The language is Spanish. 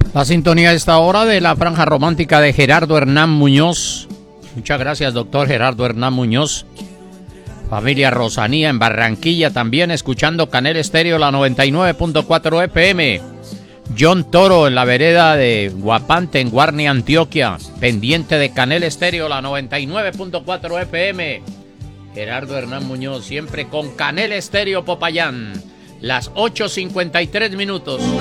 La sintonía a esta hora de la franja romántica de Gerardo Hernán Muñoz. Muchas gracias, doctor Gerardo Hernán Muñoz. Familia Rosanía en Barranquilla también escuchando Canel Estéreo, la 99.4 FM. John Toro en la vereda de Guapante en Guarne, Antioquia, pendiente de Canel Estéreo, la 99.4 FM. Gerardo Hernán Muñoz siempre con Canel Estéreo Popayán. Las 8:53 minutos.